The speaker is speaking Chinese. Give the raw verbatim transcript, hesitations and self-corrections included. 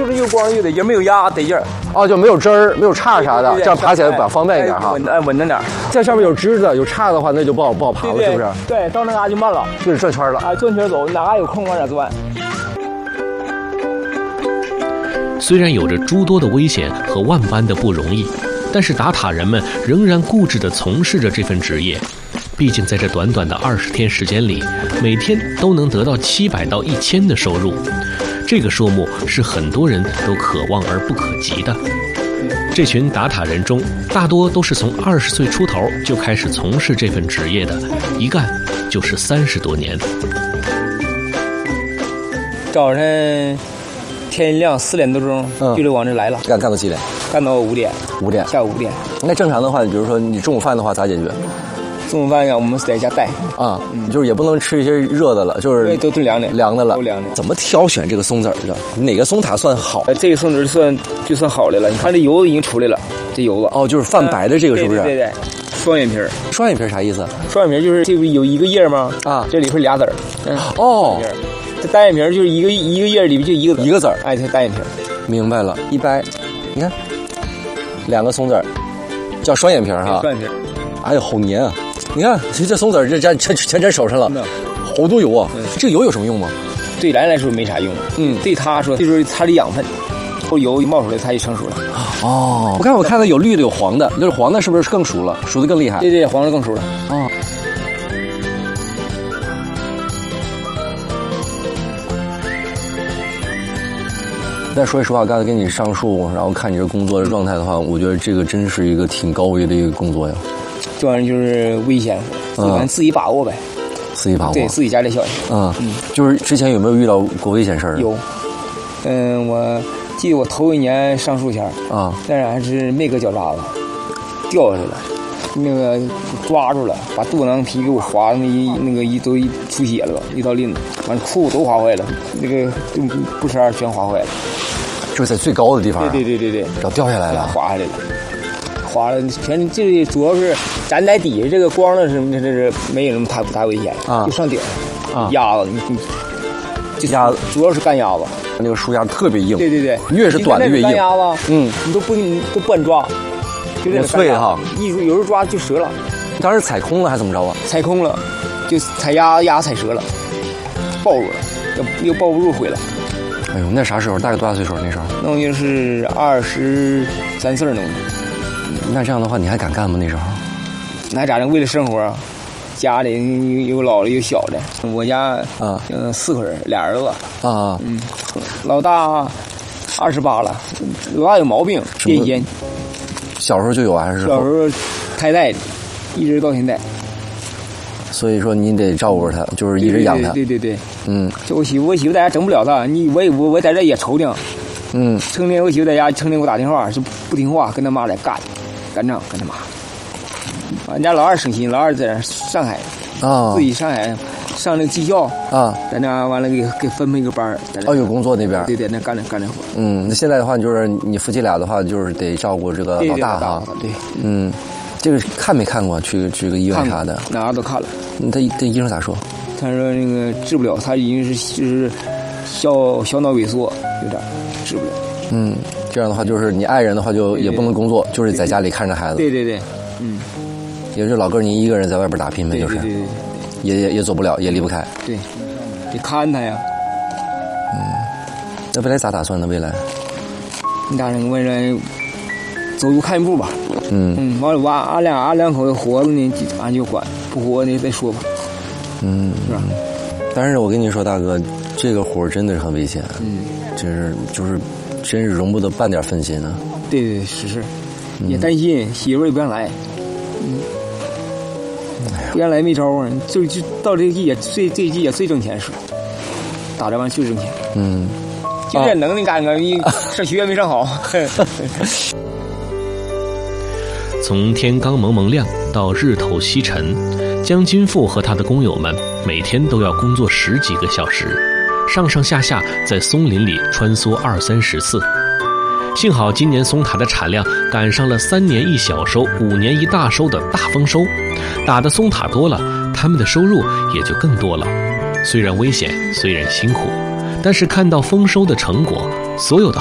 就是有光有得劲，没有压得劲儿。 哦，就没有枝儿，没有杈啥的，这样爬起来比较方便一点哈。 稳哎稳当点。 在上面有枝子有杈的话，那就不好不好爬了，是不是？ 对，到那嘎就慢了， 就得转圈了。 啊，转圈走，哪嘎有空往哪转。 虽然有着诸多的危险和万般的不容易，但是打塔人们仍然固执地从事着这份职业。毕竟在这短短的二十天时间里，每天都能得到七百到一千的收入，这个数目是很多人都可望而不可及的。这群打塔人中，大多都是从二十岁出头就开始从事这份职业的，一干就是三十多年。 早晨天亮四点多钟，嗯、就得往这来了， 干干到几点？ 干到五点。 五点， 下午五点。 那正常的话，比如说你中午饭的话咋解决？ 中午饭呀，我们在家带啊、嗯，就是也不能吃一些热的了，就是都炖凉的， 凉的了， 都凉的。 怎么挑选这个松子儿的？哪个松塔算好？ 这个松子算就算好的了，你看这油已经出来了，这油子哦，就是泛白的这个是不是？ 对对对对，双眼皮儿。 双眼皮儿啥意思？ 双眼皮就是这不有一个叶吗？啊，这里头俩籽儿。嗯， 哦， 这单眼皮就是一个一个叶里面就一个一个籽儿， 哎，这单眼皮。 明白了，一掰，你看，两个松子儿，叫双眼皮儿哈。 双眼皮。 哎呦，好黏啊！你看，这这松子儿这粘全全粘手上了，好多油啊！这个油有什么用吗？ 对咱来说没啥用，嗯，对他说就是它的养分，后油一冒出来，它就成熟了。 哦，我看我看到有绿的有黄的，就是黄的是不是更熟了？熟的更厉害？ 对对，黄的更熟了。 哦。但说实话，刚才跟你上树，然后看你这工作的状态的话，我觉得这个真是一个挺高危的一个工作呀。 这玩意儿就是危险，咱自己把握呗。 自己把握， 对自己家里小心。 嗯嗯，就是之前有没有遇到过危险事儿？ 有，嗯，我记得我头一年上树前啊，但是还是没搁脚扎子，掉下去了，那个抓住了，把肚囊皮给我划那一那个一都出血了，一道印子，完裤子都划坏了，那个布衫全划坏了。 就是在最高的地方、啊， 对对对对对， 然后掉下来了， 滑下来了，滑了全这主要是咱在底下这个光了什么的，这是没有那么太不大危险啊，就上顶啊，鸭子你你就鸭子主要是干鸭子， 那个树丫特别硬， 对对对， 越是短的越硬， 干鸭子嗯， 你都不你都不敢抓，就这个脆哈， 一有时候抓就折了， 当时踩空了还是怎么着啊？ 踩空了，就踩鸭鸭踩折了，抱住了，又又抱不住回来。 哎呦，那啥时候？大概多大岁数？那时候？ 弄就是二十三四弄的。 那这样的话，你还敢干吗？那时候？ 那咋整？为了生活啊，家里有老的有小的。我家啊，嗯，四口人，俩儿子啊，嗯，老大二十八了，老大有毛病，癫痫。 小时候就有还是？ 小时候胎带的，一直到现在。 所以说你得照顾他，就是一直养他。 对对 对, 对, 对， 嗯， 就我媳妇，我媳妇在家整不了他，你我也我我在这也愁挺， 嗯， 成天我媳妇在家成天给我打电话，就不听话，跟他妈在干，干仗跟他妈。俺家老二省心，老二在上海啊、哦，自己上海上那个技校啊，在那完了给给分配一个班哦，有工作那边， 对对，那干那干那活。 嗯，那现在的话就是你夫妻俩的话，就是得照顾这个老大哈， 对， 嗯。这个看没看过？去去个医院啥的， 哪都看了。 他这医生咋说？ 他说那个治不了，他已经是就是小小脑萎缩，有点治不了。 嗯，这样的话就是你爱人的话就也不能工作，就是在家里看着孩子。 对对对，嗯， 也是老哥您一个人在外边打拼呗，就是， 对对对， 也也也走不了，也离不开。 对，得看他呀。 嗯，那未来咋打算呢？未来？ 你打算未来走路看一步吧。 嗯嗯，完了，我俺俩俺两口子活着呢，俺就管；不活呢再说吧。 嗯， 是吧？ 但是我跟你说，大哥，这个活真的是很危险。 嗯， 真是就是真是容不得半点分心啊。 对对是是，也担心、嗯、媳妇也不让来。嗯，哎、不让来没招啊，就就到这个季节最这季节最挣钱时候，打这完最挣钱。 嗯， 就这能力干个，你上学院没上好。 从天刚蒙蒙亮到日头西沉，江金富和他的工友们每天都要工作十几个小时，上上下下在松林里穿梭二三十次。幸好今年松塔的产量赶上了三年一小收、五年一大收的大丰收，打的松塔多了，他们的收入也就更多了。虽然危险，虽然辛苦，但是看到丰收的成果，所有的